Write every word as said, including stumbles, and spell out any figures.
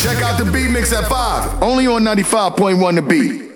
Check out the beat mix at five, only on ninety-five point one The Beat.